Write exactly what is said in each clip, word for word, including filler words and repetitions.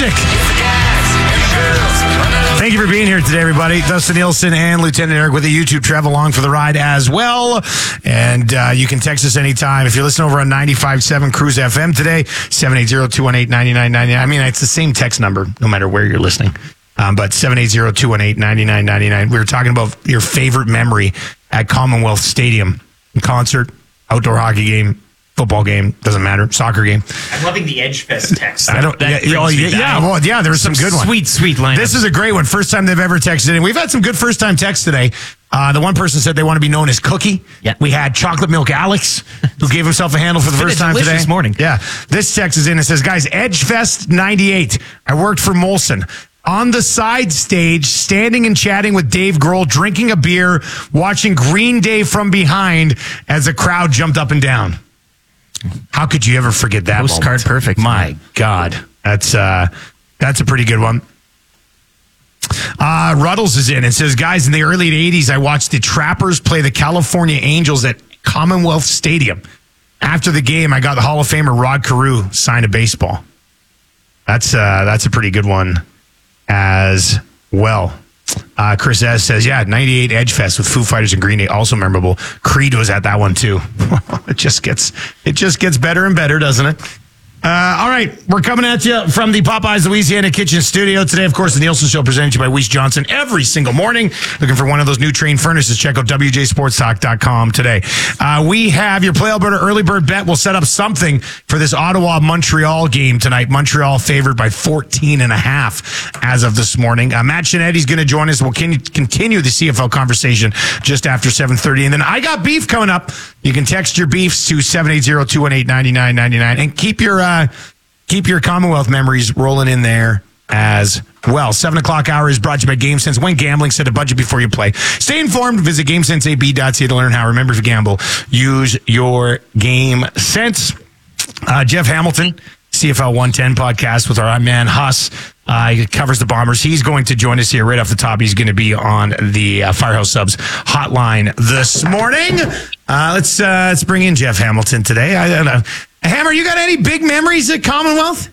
Music. Thank you for being here today, everybody. Dustin Nielsen and Lieutenant Eric with the YouTube Travel along for the ride as well. And uh, you can text us anytime. If you're listening over on ninety-five point seven Cruise F M today, seven eight zero, two one eight, nine nine nine nine. I mean, it's the same text number no matter where you're listening. Um, but seven eight zero, two one eight, nine nine nine nine. We were talking about your favorite memory at Commonwealth Stadium. Concert, outdoor hockey game, football game, doesn't matter, soccer game. I'm loving the Edge Fest text. I don't. That Yeah, oh, yeah, yeah, well, yeah. There was some, some good ones. Sweet, sweet line. This is a great one. First time they've ever texted in. We've had some good first time texts today. Uh, the one person said they want to be known as Cookie. Yeah. We had Chocolate Milk Alex, who gave himself a handle for the first time today. This morning. Yeah. This text is in. It says, guys, Edge Fest ninety-eight. I worked for Molson. On the side stage, standing and chatting with Dave Grohl, drinking a beer, watching Green Day from behind as the crowd jumped up and down. How could you ever forget that Postcard moment? perfect. My God. That's uh, that's a pretty good one. Uh, Ruddles is in and says, guys, in the early eighties, I watched the Trappers play the California Angels at Commonwealth Stadium. After the game, I got the Hall of Famer Rod Carew signed a baseball. That's uh, that's a pretty good one as well. Uh, Chris S. says, yeah, ninety-eight Edge Fest with Foo Fighters and Green Day, also memorable. Creed was at that one too. it just gets it just gets better and better, doesn't it? Uh, all right, we're coming at you from the Popeyes Louisiana Kitchen Studio today. Of course, the Nielsen Show presented to you by Weiss Johnson every single morning. Looking for one of those new train furnaces? Check out W J Sports Talk dot com today. Uh, we have your Play Alberta early bird bet. We'll set up something for this Ottawa-Montreal game tonight. Montreal favored by fourteen and a half as of this morning. Uh, Matt Shinetti's going to join us. We'll con- continue the C F L conversation just after seven thirty. And then I Got Beef coming up. You can text your beefs to seven eight zero, two one eight, nine nine nine nine and keep your uh, keep your Commonwealth memories rolling in there as well. Seven o'clock hour is brought to you by GameSense. When gambling, set a budget before you play. Stay informed. Visit GameSense A B dot C A to learn how. Remember, if you gamble, use your Game Sense. Uh, Jeff Hamilton, C F L one ten podcast with our man Huss. Uh, he covers the Bombers. He's going to join us here right off the top. He's going to be on the uh, Firehouse Subs hotline this morning. Uh, let's uh, let's bring in Jeff Hamilton today. I don't know. Hammer, you got any big memories at Commonwealth?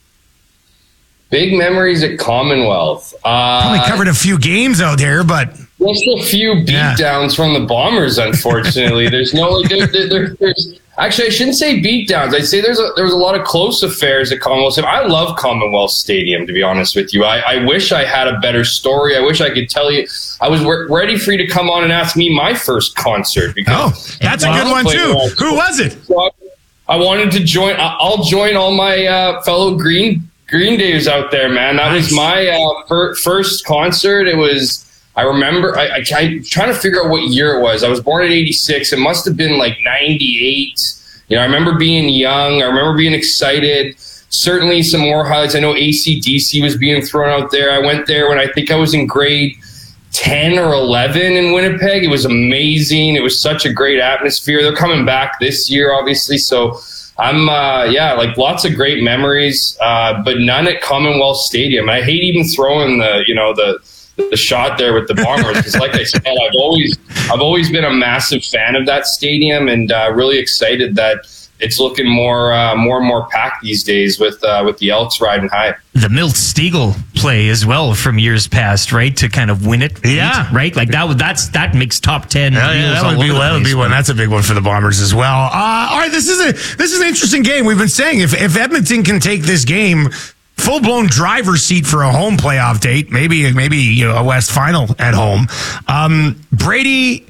Big memories at Commonwealth. Uh, Probably covered a few games out there, but just a few beatdowns yeah. from the Bombers. Unfortunately, there's no there, there, there, there's. Actually, I shouldn't say beatdowns. I'd say there's a, there was a lot of close affairs at Commonwealth. I love Commonwealth Stadium, to be honest with you. I, I wish I had a better story. I wish I could tell you. I was re- ready for you to come on and ask me my first concert. Because oh, that's a good one, too. Who was it? So I, I wanted to join. I'll join all my uh, fellow Green Green Days out there, man. That nice. was my uh, fir- first concert. It was... I remember, I, I, I'm trying to figure out what year it was. I was born in eighty-six. It must have been like ninety-eight. You know, I remember being young. I remember being excited. Certainly some more highlights. I know A C D C was being thrown out there. I went there when I think I was in grade ten or eleven in Winnipeg. It was amazing. It was such a great atmosphere. They're coming back this year, obviously. So I'm, uh, yeah, like lots of great memories, uh, but none at Commonwealth Stadium. I hate even throwing the, you know, the, the shot there with the Bombers because, like I said, I've always I've always been a massive fan of that stadium and uh, really excited that it's looking more uh, more and more packed these days with uh, with the Elks riding high. The Milt Stiegel play as well from years past, right? To kind of win it, yeah, right. Like that. That's that makes top ten. Yeah, yeah, that would be that would be one. That's a big one for the Bombers as well. Uh, all right, this is a this is an interesting game. We've been saying if if Edmonton can take this game. Full-blown driver's seat for a home playoff date, maybe maybe you know, a West Final at home. Um, Brady,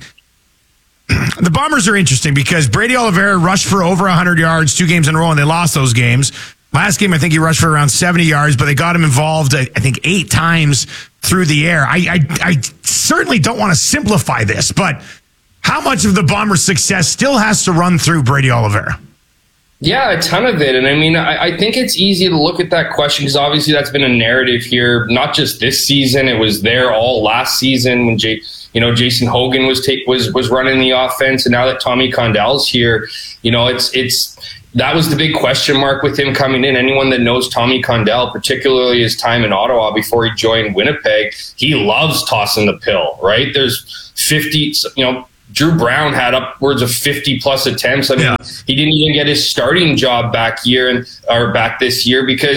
the Bombers are interesting because Brady Oliveira rushed for over one hundred yards two games in a row, and they lost those games. Last game, I think he rushed for around seventy yards, but they got him involved, I think, eight times through the air. I, I, I certainly don't want to simplify this, but how much of the Bombers' success still has to run through Brady Oliveira? Yeah, a ton of it. And I mean, I, I think it's easy to look at that question because obviously that's been a narrative here, not just this season. It was there all last season when Jay, you know, Jason Hogan was take was was running the offense, and now that Tommy Condell's here, you know, it's it's that was the big question mark with him coming in. Anyone that knows Tommy Condell, particularly his time in Ottawa before he joined Winnipeg, he loves tossing the pill, right? There's fifty, you know, Drew Brown had upwards of fifty plus attempts. I mean, yeah. He didn't even get his starting job back year and or back this year because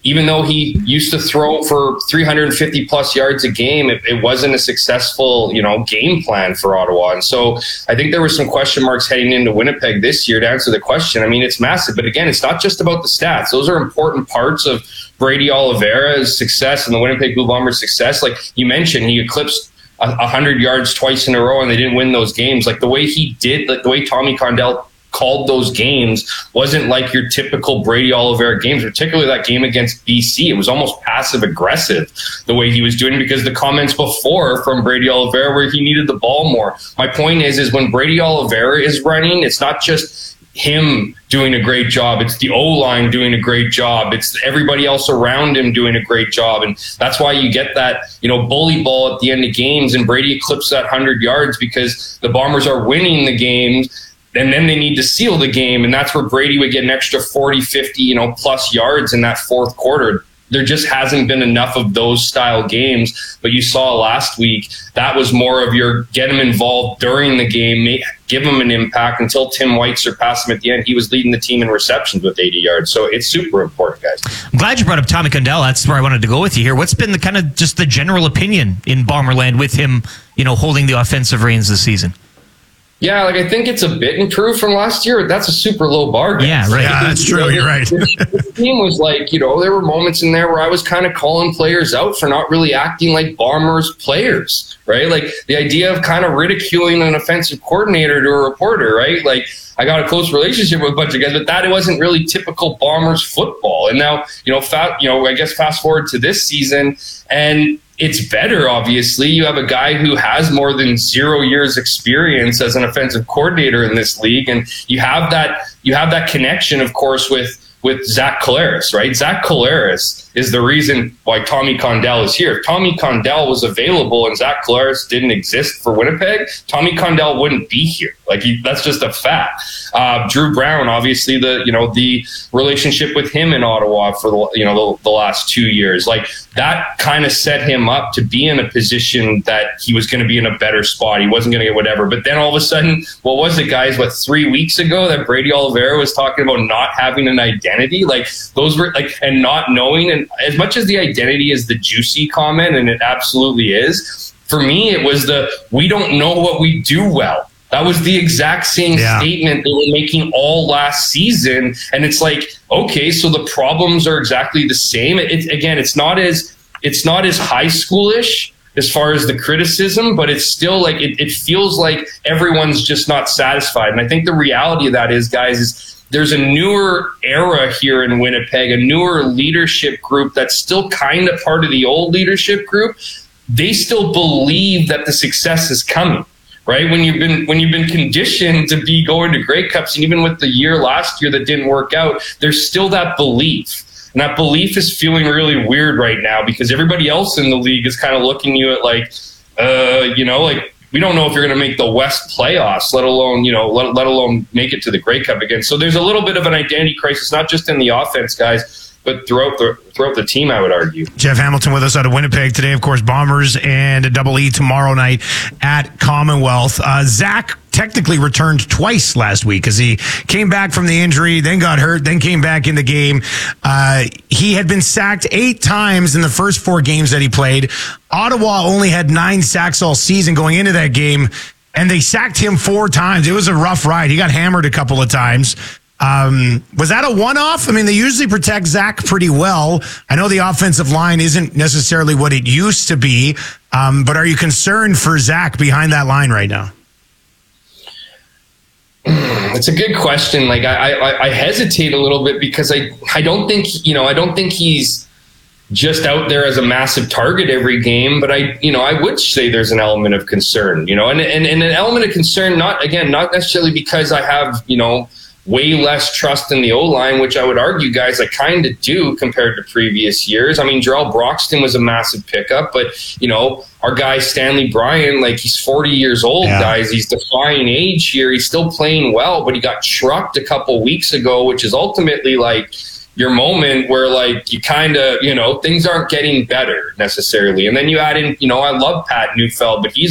even though he used to throw for three hundred fifty plus yards a game, it, it wasn't a successful, you know, game plan for Ottawa. And so I think there were some question marks heading into Winnipeg this year. To answer the question, I mean, it's massive. But again, it's not just about the stats. Those are important parts of Brady Oliveira's success and the Winnipeg Blue Bombers' success. Like you mentioned, he eclipsed one hundred yards twice in a row and they didn't win those games. Like the way he did, like the way Tommy Condell called those games wasn't like your typical Brady Oliveira games, particularly that game against B C. It was almost passive aggressive the way he was doing, because the comments before from Brady Oliveira where he needed the ball more. My point is, is when Brady Oliveira is running, it's not just him doing a great job. It's the O-line doing a great job. It's everybody else around him doing a great job. And that's why you get that, you know, bully ball at the end of games, and Brady eclipsed that one hundred yards because the Bombers are winning the games, and then they need to seal the game. And that's where Brady would get an extra forty, fifty, you know, plus yards in that fourth quarter. There just hasn't been enough of those style games. But you saw last week, that was more of your get him involved during the game, make, give him an impact until Tim White surpassed him at the end. He was leading the team in receptions with eighty yards. So it's super important, guys. I'm glad you brought up Tommy Condell. That's where I wanted to go with you here. What's been the kind of just the general opinion in Bomberland with him, you know, holding the offensive reins this season? Yeah, like I think it's a bit improved from last year. That's a super low bar, guys. Yeah, right. Yeah, that's true. You're right. The team was like, you know, there were moments in there where I was kind of calling players out for not really acting like Bombers players, right? Like the idea of kind of ridiculing an offensive coordinator to a reporter, right? Like I got a close relationship with a bunch of guys, but that it wasn't really typical Bombers football. And now, you know, fa- you know, I guess fast forward to this season, and it's better, obviously. You have a guy who has more than zero years experience as an offensive coordinator in this league. And you have that you have that connection, of course, with with Zach Collaros, right? Zach Collaros is the reason why Tommy Condell is here. If Tommy Condell was available and Zach Collaros didn't exist for Winnipeg, Tommy Condell wouldn't be here. Like he, that's just a fact. Uh, Drew Brown, obviously, the you know the relationship with him in Ottawa for the you know the, the last two years, like that kind of set him up to be in a position that he was going to be in a better spot. He wasn't going to get whatever. But then all of a sudden, what was it, guys? What, three weeks ago that Brady Oliveira was talking about not having an identity? Like those were like, and not knowing. And as much as the identity is the juicy comment, and it absolutely is, for me, it was the we don't know what we do well. That was the exact same yeah. statement they were making all last season. And it's like, okay, so the problems are exactly the same. It, it, again, it's not as it's not as high schoolish as far as the criticism, but it's still like it, it feels like everyone's just not satisfied. And I think the reality of that is, guys, is there's a newer era here in Winnipeg, a newer leadership group that's still kind of part of the old leadership group. They still believe that the success is coming. Right, when you've been when you've been conditioned to be going to Grey Cups, and even with the year last year that didn't work out, there's still that belief, and that belief is feeling really weird right now because everybody else in the league is kind of looking at you at like, uh, you know, like we don't know if you're going to make the West playoffs, let alone you know, let, let alone make it to the Grey Cup again. So there's a little bit of an identity crisis, not just in the offense, guys, but throughout the throughout the team, I would argue. Jeff Hamilton with us out of Winnipeg today. Of course, Bombers and a double E tomorrow night at Commonwealth. Uh, Zach technically returned twice last week because he came back from the injury, then got hurt, then came back in the game. Uh, he had been sacked eight times in the first four games that he played. Ottawa only had nine sacks all season going into that game, and they sacked him four times. It was a rough ride. He got hammered a couple of times. Um, was that a one-off? I mean, they usually protect Zach pretty well. I know the offensive line isn't necessarily what it used to be, um, but are you concerned for Zach behind that line right now? It's a good question. Like I, I, I hesitate a little bit because I, I don't think, you know, I don't think he's just out there as a massive target every game, but I, you know, I would say there's an element of concern, you know, and, and, and an element of concern, not again, not necessarily because I have, you know, way less trust in the O-line, which I would argue, guys, I kind of do compared to previous years. I mean, Jarrell Broxton was a massive pickup, but, you know, our guy Stanley Bryan, like he's forty years old, yeah. guys. He's defying age here. He's still playing well, but he got trucked a couple weeks ago, which is ultimately like your moment where like you kind of, you know, things aren't getting better necessarily. And then you add in, you know, I love Pat Neufeld, but he's an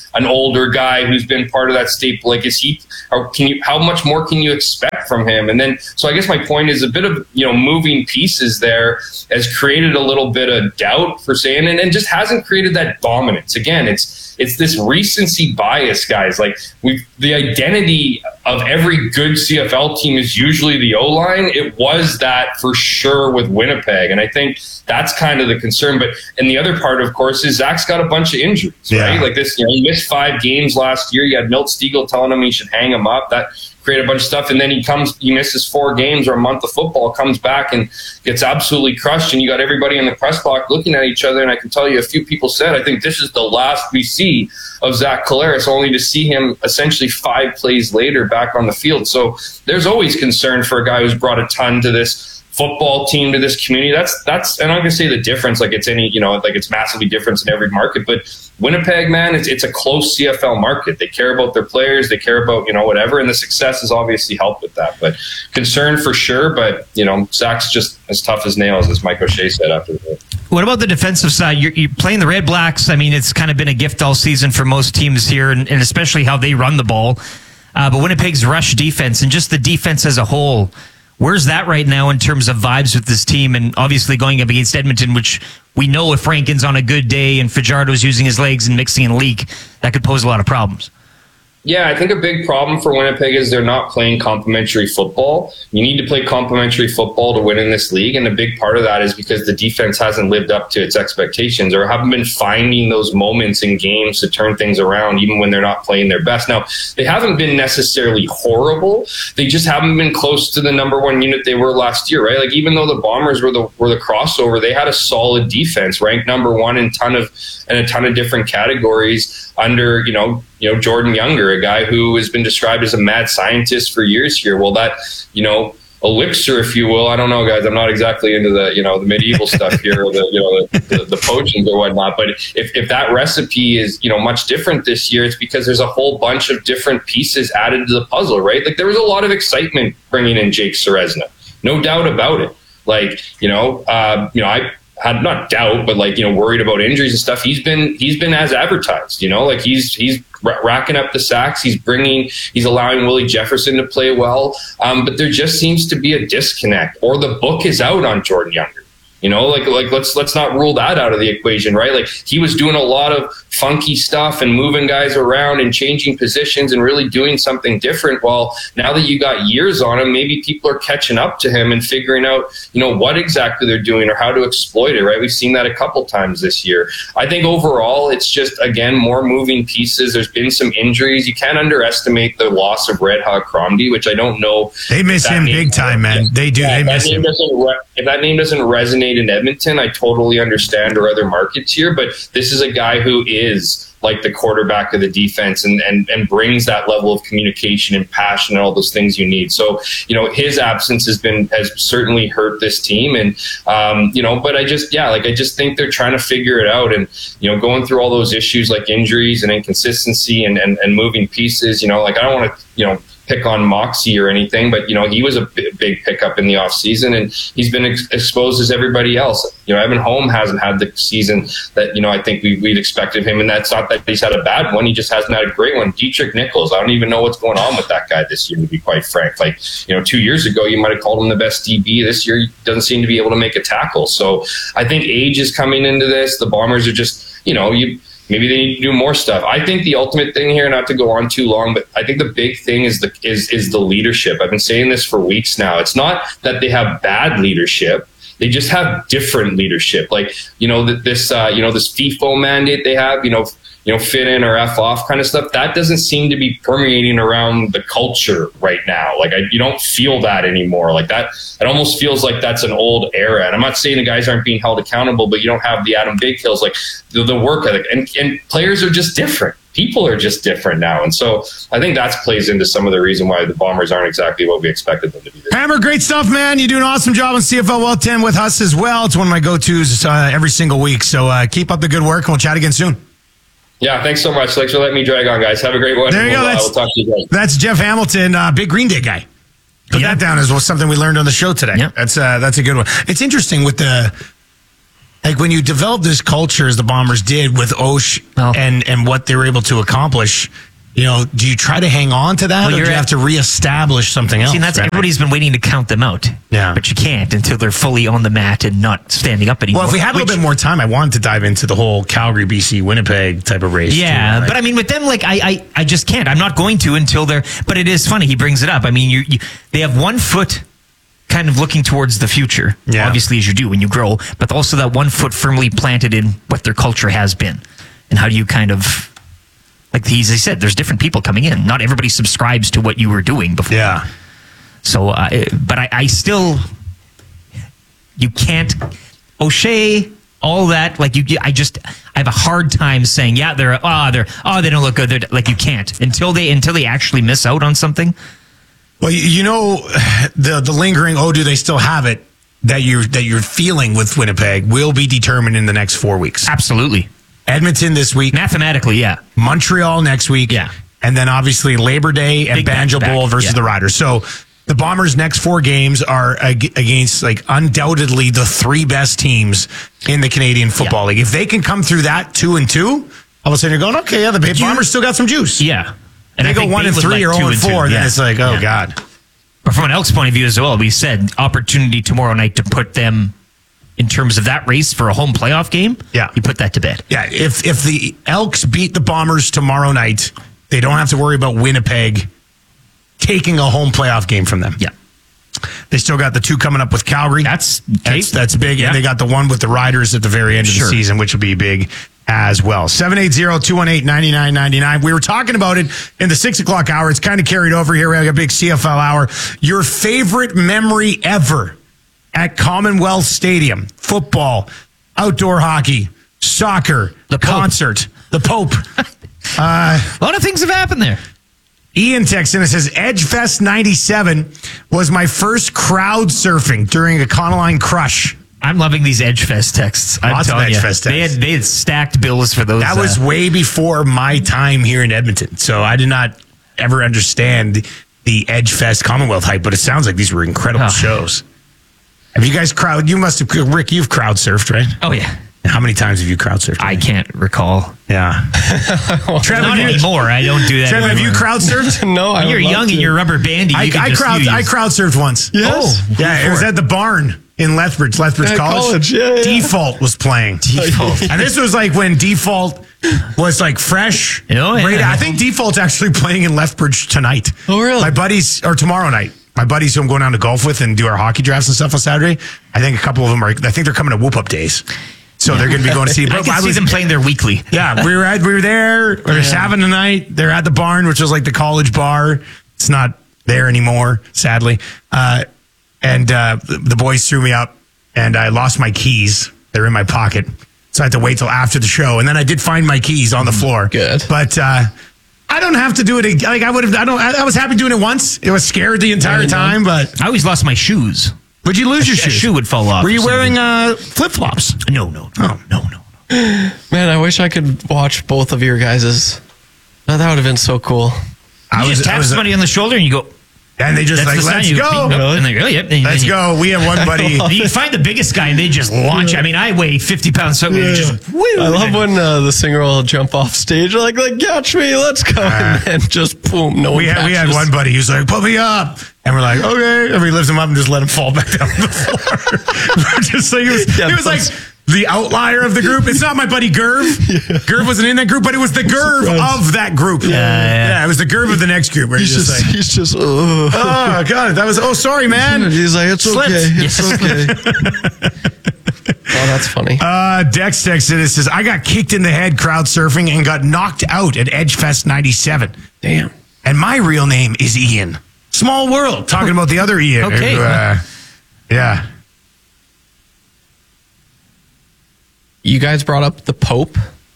an older guy who's been part of that staple. Like, is he, or can you, how much more can you expect from him? And then, so I guess my point is a bit of, you know, moving pieces there has created a little bit of doubt for saying, and, and just hasn't created that dominance. Again, it's, it's this recency bias, guys. Like, we, the identity of every good C F L team is usually the O-line. It was that for sure with Winnipeg. And I think that's kind of the concern. But, and the other part, of course, is Zach's got a bunch of injuries, yeah. right? Like this, you know, he missed five games last year. You had Milt Stegall telling him he should hang him up. That created a bunch of stuff. And then he comes, he misses four games or a month of football, comes back and gets absolutely crushed. And you got everybody in the press box looking at each other. And I can tell you a few people said, I think this is the last we see of Zach Collaros, only to see him essentially five plays later back on the field. So there's always concern for a guy who's brought a ton to this football team, to this community. That's, that's, and I'm not going to say the difference, like it's any, you know, like it's massively different in every market, but Winnipeg, man, it's, it's a close C F L market. They care about their players. They care about, you know, whatever. And the success has obviously helped with that, but concern for sure. But, you know, Zach's just as tough as nails, as Mike O'Shea said after the What about the defensive side? You're, you're playing the Red Blacks. I mean, it's kind of been a gift all season for most teams here, and, and especially how they run the ball. Uh, but Winnipeg's rush defense and just the defense as a whole, where's that right now in terms of vibes with this team? And obviously going up against Edmonton, which we know if Rankin's on a good day and Fajardo's using his legs and mixing in a leak, that could pose a lot of problems. Yeah, I think a big problem for Winnipeg is they're not playing complementary football. You need to play complementary football to win in this league, and a big part of that is because the defense hasn't lived up to its expectations or haven't been finding those moments in games to turn things around, even when they're not playing their best. Now, they haven't been necessarily horrible. They just haven't been close to the number one unit they were last year, right? Like, even though the Bombers were the were the crossover, they had a solid defense, ranked number one in ton of in a ton of different categories under, you know, you know, Jordan Younger, a guy who has been described as a mad scientist for years here. Well, that, you know, elixir, if you will, I don't know, guys, I'm not exactly into the, you know, the medieval stuff here, or the, you know, the, the, the potions or whatnot. But if, if that recipe is, you know, much different this year, it's because there's a whole bunch of different pieces added to the puzzle, right? Like, there was a lot of excitement bringing in Jake Ceresna, no doubt about it. Like, you know, uh, you know, I, had not doubt, but like, you know, worried about injuries and stuff. He's been, he's been as advertised, you know, like he's, he's racking up the sacks. He's bringing, he's allowing Willie Jefferson to play well. Um, but there just seems to be a disconnect, or the book is out on Jordan Younger. You know, like, like let's let's not rule that out of the equation, right? Like, he was doing a lot of funky stuff and moving guys around and changing positions and really doing something different. Well, now that you got years on him, maybe people are catching up to him and figuring out, you know, what exactly they're doing or how to exploit it, right? We've seen that a couple times this year. I think overall, it's just, again, more moving pieces. There's been some injuries. You can't underestimate the loss of Red Hawk Cromdy, which I don't know. They miss him big time, man. They do. They miss him. If that name doesn't resonate in Edmonton, I totally understand, or other markets here, but this is a guy who is like the quarterback of the defense and, and, and brings that level of communication and passion and all those things you need. So, you know, his absence has been, has certainly hurt this team. And, um, you know, but I just, yeah, like, I just think they're trying to figure it out, and, you know, going through all those issues like injuries and inconsistency and, and, and moving pieces, you know, like, I don't want to, you know, pick on Moxie or anything, but, you know, he was a b- big pickup in the offseason, and he's been ex- exposed as everybody else. You know, Evan Holm hasn't had the season that, you know, I think we, we'd expected him, and that's not that he's had a bad one. He just hasn't had a great one. Dietrich Nichols, I don't even know what's going on with that guy this year, to be quite frank. Like, you know, two years ago, you might have called him the best D B. This year, he doesn't seem to be able to make a tackle. So I think age is coming into this. The Bombers are just, you know, you maybe they need to do more stuff. I think the ultimate thing here, not to go on too long, but I think the big thing is the is is the leadership. I've been saying this for weeks now. It's not that they have bad leadership. They just have different leadership. Like, you know, this uh, you know, this FIFO mandate they have, you know, you know, fit in or F off kind of stuff. That doesn't seem to be permeating around the culture right now. Like, I, you don't feel that anymore. Like, that, it almost feels like that's an old era. And I'm not saying the guys aren't being held accountable, but you don't have the Adam Bigkhills, like the, the work ethic, and, and players are just different. People are just different now. And so I think that plays into some of the reason why the Bombers aren't exactly what we expected them to be. Hammer, great stuff, man. You do an awesome job on C F L Well ten with us as well. It's one of my go-tos uh, every single week. So uh, keep up the good work, and we'll chat again soon. Yeah, thanks so much. Thanks for letting me drag on, guys. Have a great one. There you we'll, go. That's, uh, we'll talk to you guys. That's Jeff Hamilton, uh, big Green Day guy. Put yeah. that down as well, something we learned on the show today. Yeah. That's uh, that's a good one. It's interesting with the like when you develop this culture as the Bombers did with Osh Well- and, and what they were able to accomplish, you know, do you try to hang on to that Well, or do you're you at- have to reestablish something else? See, and that's right? everybody's been waiting to count them out. Yeah. But you can't until they're fully on the mat and not standing up anymore. Well, if we had a little which- bit more time, I wanted to dive into the whole Calgary, B C, Winnipeg type of race. Yeah, too, right? but I mean, with them, like I, I, I just can't. I'm not going to until they're. But it is funny. He brings it up. I mean, you, you they have one foot kind of looking towards the future, Yeah. obviously, as you do when you grow, but also that one foot firmly planted in what their culture has been, and how do you kind of. Like he's, he said, there's different people coming in. Not everybody subscribes to what you were doing before. Yeah. So, uh, but I, I still, you can't, O'Shea, all that. Like you, I just, I have a hard time saying, yeah, they're, oh, they're, oh, they don't look good. They're, like you can't until they, until they actually miss out on something. Well, you- you know, the the lingering, oh, do they still have it that you're, that you're feeling with Winnipeg will be determined in the next four weeks. Absolutely. Edmonton this week, Mathematically, yeah. Montreal next week. Yeah. And then obviously Labor Day and Big Banjo back-to-back, Bowl versus yeah. the Riders. So the Bombers' next four games are ag- against like undoubtedly the three best teams in the Canadian Football Yeah. League. If they can come through that two and two, all of a sudden you're going, okay, yeah, the you- Bombers still got some juice. Yeah. And they I go think one they and would three like or two oh and two, four, then yeah. it's like, oh Yeah. God. But from an Elks point of view as well, we said opportunity tomorrow night to put them in terms of that race for a home playoff game. Yeah. You put that to bed. Yeah, if if the Elks beat the Bombers tomorrow night, they don't have to worry about Winnipeg taking a home playoff game from them. Yeah. They still got the two coming up with Calgary. That's that's, that's big. Yeah. And they got the one with the Riders at the very end of Sure. the season, which will be big as well. seven eight zero, two one eight, nine nine nine nine. We were talking about it in the six o'clock hour. It's kind of carried over here. We have a big C F L hour. Your favorite memory ever at Commonwealth Stadium? Football, outdoor hockey, soccer, The Pope. concert, the Pope. A lot of things have happened there. Ian texts in and says, Edgefest ninety-seven was my first crowd surfing during a Econoline Crush. I'm loving these Edgefest texts. I'm Lots of telling you. Edgefest They had, texts. they had stacked bills for those. That was uh, way before my time here in Edmonton. So I did not ever understand the Edgefest Commonwealth hype, but it sounds like these were incredible Oh. shows. Have you guys crowd, you must have, Rick, you've crowd surfed, right? oh, yeah. How many times have you crowd surfed? I can't recall. Yeah. Trevor, Not have you, anymore. I don't do that Trevor, have you anymore. crowd surfed? No, I When you're would love young to. and you're rubber bandy, I, you can I just crowd use. I crowd surfed once. Yes. Oh. Yeah, it was at the barn in Lethbridge, Lethbridge Yeah, College. college, yeah, yeah. Default was playing. Default. And this was like when Default was like fresh. Oh, yeah. Right, I think Default's actually playing in Lethbridge tonight. Oh, really? My buddies, or tomorrow night. My buddies who I'm going down to golf with and do our hockey drafts and stuff on Saturday. I think a couple of them are, I think they're coming to Whoop Up Days. So they're going to be going to see. I But can I see was- them playing there weekly. yeah, we were at, we were there. We were having the night. They're at the barn, which was like the college bar. It's not there anymore, sadly. Uh, and uh, the, the boys threw me up, and I lost my keys. They're in my pocket, so I had to wait till after the show. And then I did find my keys on the floor. Good. but uh, I don't have to do it. ag- Like I would have. I don't. I, I was happy doing it once. It was scared the entire Yeah, time. But I always lost my shoes. would you lose your A shoes? shoe would fall off Were you or something. wearing uh, flip flops? No, no, Oh. no, no. Man, I wish I could watch both of your guys's. Oh, that would have been so cool. I You just tap I was- somebody on the shoulder and you go, and they just that's like, the sign. let's You go. "Beep, nope," and they go, yep. And Let's then you- go. We have one buddy. You find the biggest guy and they just launch. I mean, I weigh fifty pounds, so you just woo, I love and when uh, the singer will jump off stage like, like catch me, let's go, and then just boom, no We one had, we had catches. one buddy who's like, put me up. And we're like, okay. And we lift him up and just let him fall back down on the floor. We're just like, he was, Yeah, he was like that's- the outlier of the group. It's not my buddy Gerv. Gerv wasn't in that group, but it was the Gerv surprised. of that group. Yeah, yeah. it was the Gerv of the next group. Where He's he's just, just, like, he's just, uh, oh, God, that was, oh, sorry, man. he's like, it's Slipped. okay, it's okay. Oh, that's funny. Uh, Dex texted it says, I got kicked in the head crowd surfing and got knocked out at Edgefest ninety-seven. Damn. And my real name is Ian. Small world. Talking about the other Ian. Okay. who, uh, yeah. You guys brought up the Pope,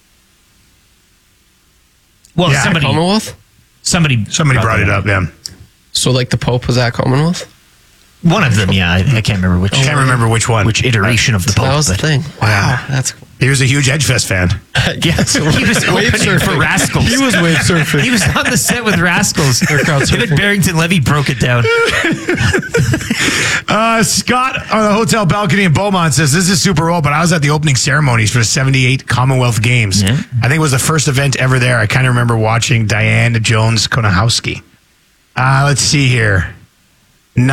well, Yeah, somebody, Commonwealth. somebody, Somebody brought it up, yeah. So, like, the Pope was at Commonwealth. One of them, yeah. I, I can't remember which. Can't remember which one. Which iteration of the Pope. That was the but- thing. Wow, that's cool. He was a huge Edgefest fan. Yes, he was Wave opening for surfing. Rascals. He was wave surfing. He was on the set with Rascals. crowd Him and surfing. Barrington Levy broke it down. Uh, Scott on the hotel balcony in Beaumont says, this is super old, but I was at the opening ceremonies for the seventy-eight Commonwealth Games. Yeah. I think it was the first event ever there. I kind of remember watching Diana Jones-Konahowski. Uh, let's see here.